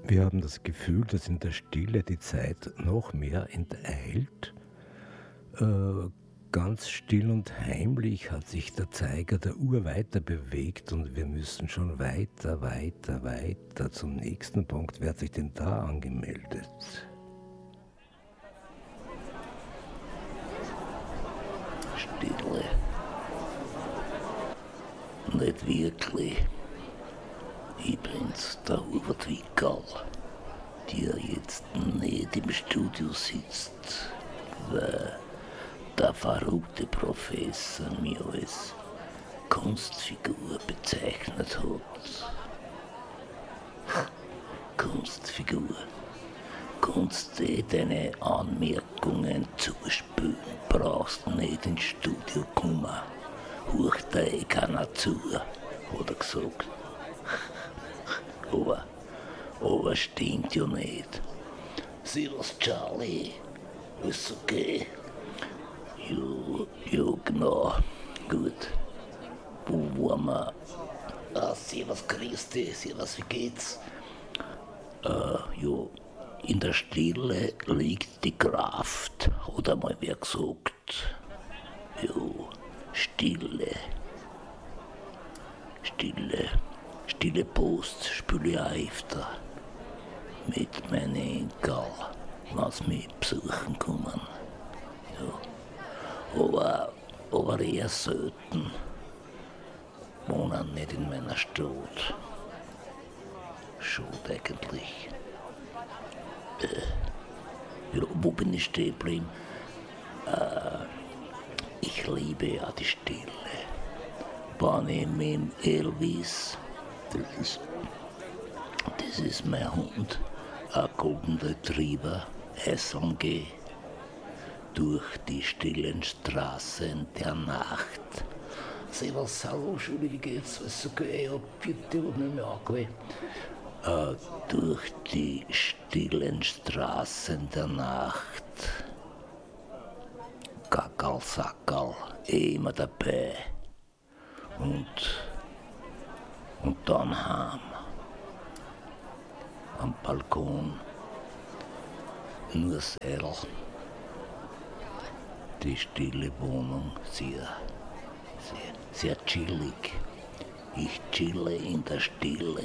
Wir haben das Gefühl, dass in der Stille die Zeit noch mehr enteilt. Ganz still und heimlich hat sich der Zeiger der Uhr weiter bewegt und wir müssen schon weiter, weiter, weiter. Zum nächsten Punkt. Wer hat sich denn da angemeldet? Stille. Nicht wirklich. Ich bin's, der Hubert Wickerl, der jetzt nicht im Studio sitzt, weil der verrückte Professor mich als Kunstfigur bezeichnet hat. Kunstfigur. Kannst du deine Anmerkungen zuspülen, brauchst nicht ins Studio kommen. Hört da keiner zu, hat er gesagt. Aber stimmt ja nicht. Servus Charlie, ist okay? Ja, genau, gut. Wo waren wir? Servus Christi, servus, wie geht's? Ja, in der Stille liegt die Kraft, hat einmal wer gesagt. Ja, Stille. Stille Post spiele ich auch öfter. Mit meinen Enkel, wenn sie mich besuchen kommen. Ja. Aber eher selten. Wohnen nicht in meiner Stadt. Schade eigentlich. Ja, wo bin ich stehen geblieben? Ich liebe ja die Stille. Wenn ich mit dem Elvis, das ist mein Hund, ein Golden Retriever, essen gehe, durch die stillen Straßen der Nacht. Servus, hallo, Schule, wie geht's? Alles okay? Ja, bitte, ich hab nicht mehr angewählt. Durch die stillen Straßen der Nacht. Gackerl, Sackerl, immer dabei. Und dann heim. Am Balkon. Nur Seidel. Die stille Wohnung, sehr chillig. Ich chille in der Stille.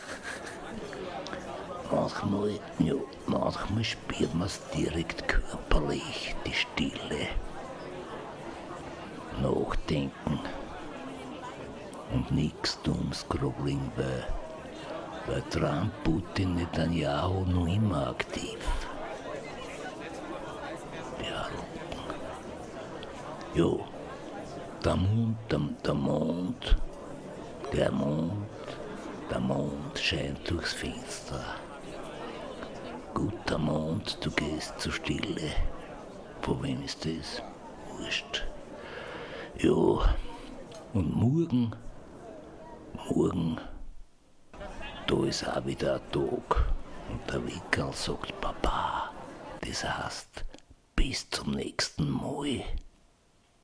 Manchmal spürt man's direkt körperlich, die Stille. Nachdenken und nichts Dummes grubeln, weil Trump, Putin, Netanyahu noch immer aktiv. Jo, der Mond scheint durchs Fenster. Guter Mond, du gehst zur Stille. Von wem ist das? Wurscht. Jo, und morgen, da ist auch wieder ein Tag. Und der Wickerl sagt Papa, das heißt, bis zum nächsten Mal.